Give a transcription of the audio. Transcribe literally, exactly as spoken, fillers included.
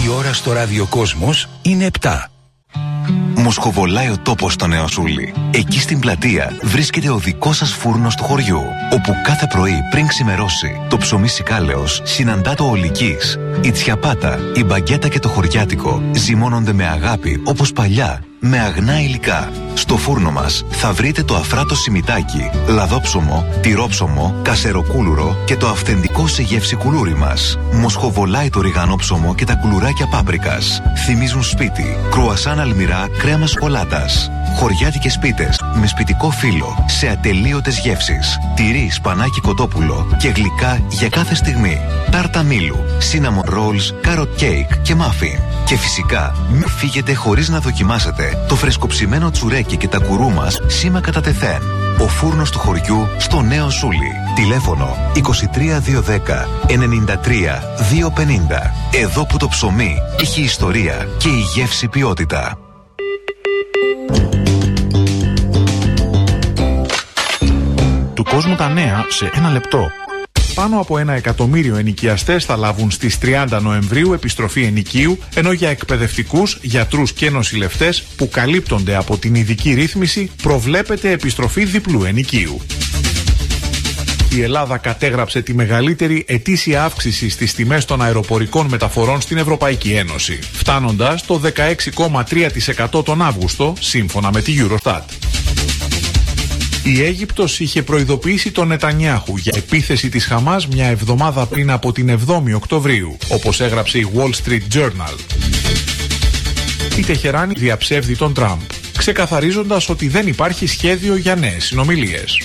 Η ώρα στο ραδιοκόσμος είναι επτά. Μοσχοβολάει ο τόπος στο Νέο Σούλι. Εκεί στην πλατεία βρίσκεται ο δικός σας φούρνος του χωριού, όπου κάθε πρωί πριν ξημερώσει το ψωμί σικάλεος συναντά το ολικής. Η τσιαπάτα, η μπαγκέτα και το χωριάτικο ζυμώνονται με αγάπη όπως παλιά, με αγνά υλικά. Στο φούρνο μας θα βρείτε το αφράτο σιμιτάκι, λαδόψωμο, τυρόψωμο, κασεροκούλουρο και το αυθεντικό σε γεύση κουλούρι μας. Μοσχοβολάει το ριγανόψωμο και τα κουλουράκια πάπρικας. Θυμίζουν σπίτι, κρουασάν αλμυρά, κρέμα σοκολάτας. Χωριάτικες πίτες με σπιτικό φύλλο σε ατελείωτες γεύσεις. Τυρί, σπανάκι, κοτόπουλο και γλυκά για κάθε στιγμή. Τάρτα μήλου, cinnamon rolls, carrot cake και muffin. Και φυσικά μην φύγετε χωρίς να δοκιμάσετε το φρεσκοψημένο τσουρέκι και τα γκουρού μας σήμα κατά τεθέν. Ο φούρνος του χωριού στο Νέο Σούλι. Τηλέφωνο είκοσι τρία διακόσια δέκα ενενήντα τρία διακόσια πενήντα. Εδώ που το ψωμί έχει ιστορία και η γεύση ποιότητα. Του κόσμου τα νέα σε ένα λεπτό. Πάνω από ένα εκατομμύριο ενοικιαστές θα λάβουν στις τριάντα Νοεμβρίου επιστροφή ενοικίου, ενώ για εκπαιδευτικούς, γιατρούς και νοσηλευτές που καλύπτονται από την ειδική ρύθμιση προβλέπεται επιστροφή διπλού ενοικίου. Η Ελλάδα κατέγραψε τη μεγαλύτερη ετήσια αύξηση στις τιμές των αεροπορικών μεταφορών στην Ευρωπαϊκή Ένωση, φτάνοντας το δεκαέξι κόμμα τρία τοις εκατό τον Αύγουστο, σύμφωνα με τη Eurostat. Η Αίγυπτος είχε προειδοποιήσει τον Νετανιάχου για επίθεση της Χαμάς μια εβδομάδα πριν από την εβδόμη Οκτωβρίου, όπως έγραψε η Wall Street Journal. Η Τεχεράνη διαψεύδει τον Τραμπ, ξεκαθαρίζοντας ότι δεν υπάρχει σχέδιο για νέες συνομιλίες.